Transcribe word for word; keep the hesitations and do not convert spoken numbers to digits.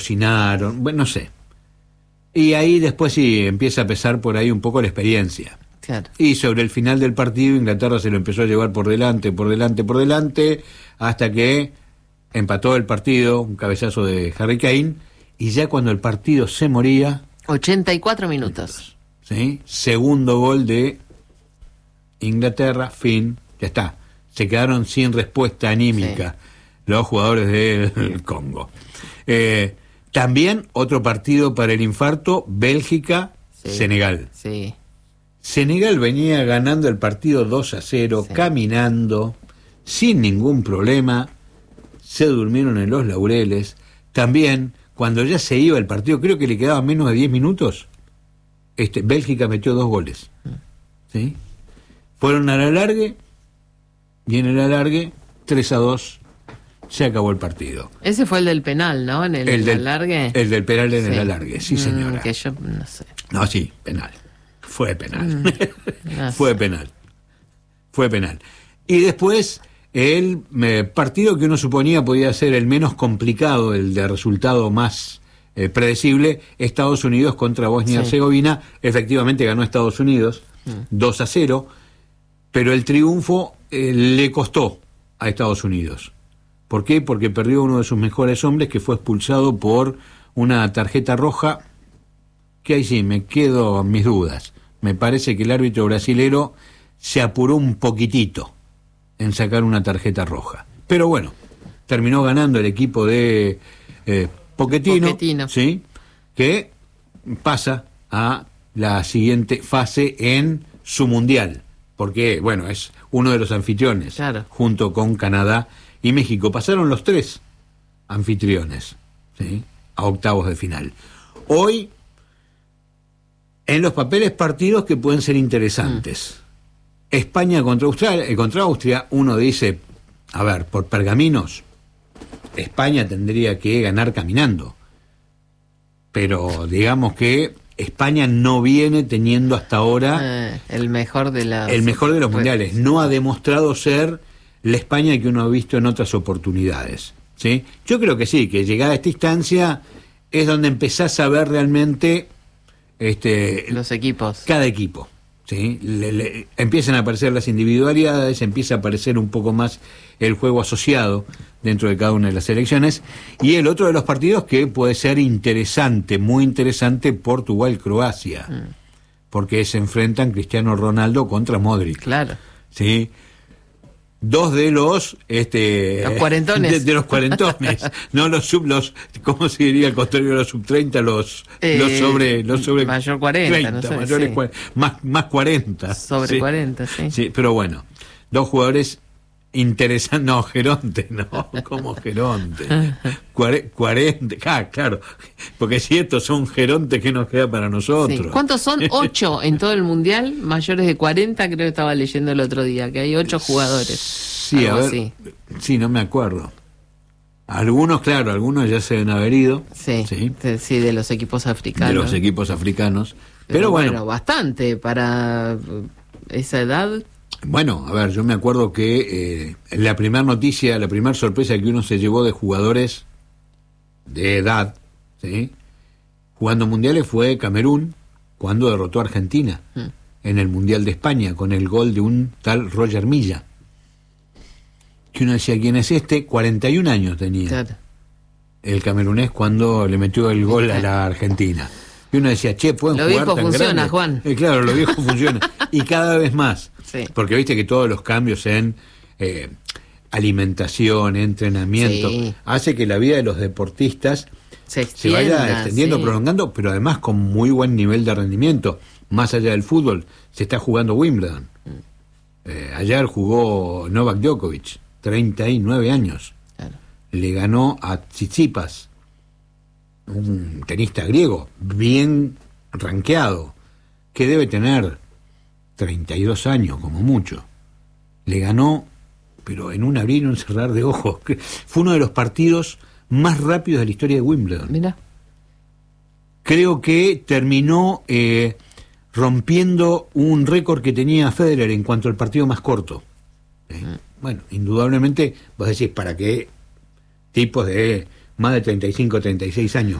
cocinaron, bueno, no sé. Y ahí después sí empieza a pesar por ahí un poco la experiencia. Claro. Y sobre el final del partido Inglaterra se lo empezó a llevar por delante, por delante, por delante, hasta que empató el partido, un cabezazo de Harry Kane, y ya cuando el partido se moría... ochenta y cuatro minutos. ¿Sí? Segundo gol de Inglaterra, fin, ya está. Se quedaron sin respuesta anímica sí. los jugadores del Congo. Eh, también otro partido para el infarto, Bélgica-Senegal. Sí. sí. Senegal venía ganando el partido dos a cero, sí. caminando, sin ningún problema, se durmieron en los laureles. También, cuando ya se iba el partido, creo que le quedaban menos de diez minutos, este, Bélgica metió dos goles. ¿Sí? Fueron al alargue, y en el alargue, tres a dos, se acabó el partido. Ese fue el del penal, ¿no? En el, el del, alargue. El del penal en sí. el alargue, sí señora. Mm, que yo no sé. No, sí, penal. Fue penal. Mm, no Fue sé. penal. Fue penal. Y después, el eh, partido que uno suponía podía ser el menos complicado, el de resultado más eh, predecible, Estados Unidos contra Bosnia y sí. Herzegovina. Efectivamente ganó Estados Unidos, mm. dos a cero, pero el triunfo eh, le costó a Estados Unidos. ¿Por qué? Porque perdió uno de sus mejores hombres, que fue expulsado por una tarjeta roja, que ahí sí me quedo en mis dudas. Me parece que el árbitro brasilero se apuró un poquitito en sacar una tarjeta roja. Pero bueno, terminó ganando el equipo de eh, Pochettino, Pochettino, ¿sí? Que pasa a la siguiente fase en su mundial, porque, bueno, es uno de los anfitriones, claro. junto con Canadá y México. Pasaron los tres anfitriones, ¿sí? A octavos de final. Hoy, en los papeles, partidos que pueden ser interesantes. Mm. España contra Australia, eh, contra Austria, uno dice, a ver, por pergaminos, España tendría que ganar caminando. Pero digamos que España no viene teniendo hasta ahora eh, el mejor de la el mejor de los mundiales. No ha demostrado ser la España que uno ha visto en otras oportunidades, ¿sí? Yo creo que sí, que llegada a esta instancia es donde empezás a ver realmente este los equipos. Cada equipo, ¿sí? Le, le, empiezan a aparecer las individualidades, empieza a aparecer un poco más el juego asociado dentro de cada una de las selecciones. Y el otro de los partidos que puede ser interesante, muy interesante, Portugal-Croacia, mm. porque se enfrentan Cristiano Ronaldo contra Modric. Claro. ¿Sí? Dos de los este los cuarentones de, de los cuarentones no los sub los cómo se diría al contrario de los sub treinta, los eh, los sobre los sobre mayor cuarenta, treinta, no sé, mayores sí. cuarenta, más más cuarenta sobre sí. cuarenta, sí. Sí, pero bueno, dos jugadores interesantes. No, Geronte, no, ¿cómo Geronte? Cuare, cuarenta, ah, claro, porque si estos son Gerontes, ¿qué nos queda para nosotros? Sí. ¿Cuántos son? Ocho en todo el mundial, mayores de cuarenta, creo que estaba leyendo el otro día, que hay ocho jugadores. Sí, a ver, así. Sí, no me acuerdo. Algunos, claro, algunos ya se deben haber ido. Sí, sí, de, sí, de los equipos africanos. De los equipos africanos. Pero, Pero bueno, bueno, bastante para esa edad. Bueno, a ver, yo me acuerdo que eh, la primera noticia, la primera sorpresa que uno se llevó de jugadores de edad, ¿sí? Jugando mundiales, fue Camerún, cuando derrotó a Argentina mm. en el Mundial de España, con el gol de un tal Roger Milla. Que uno decía, ¿quién es este? cuarenta y un años tenía. Claro. El camerunés cuando le metió el gol a la Argentina. Y uno decía, che, pueden lo jugar tan grande. Lo viejo funciona, Juan. Eh, claro, lo viejo funciona. Y cada vez más. Sí. Porque viste que todos los cambios en eh, alimentación, entrenamiento, sí. hace que la vida de los deportistas se, se vaya extendiendo, sí. prolongando, pero además con muy buen nivel de rendimiento. Más allá del fútbol, se está jugando Wimbledon. Mm. Eh, ayer jugó Novak Djokovic, treinta y nueve años. Claro. Le ganó a Tsitsipas, un tenista griego, bien rankeado, que debe tener treinta y dos años como mucho. Le ganó, pero en un abrir y un cerrar de ojos. Fue uno de los partidos más rápidos de la historia de Wimbledon. Mira. Creo que terminó eh, rompiendo un récord que tenía Federer en cuanto al partido más corto. ¿Eh? Mm. Bueno, indudablemente, vos decís, ¿para qué tipos de más de treinta y cinco, treinta y seis años